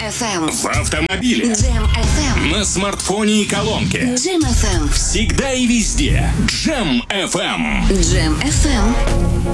FM. В автомобиле. Jam FM. На смартфоне и колонке. Jam FM. Всегда и везде. Jam FM. Jam FM.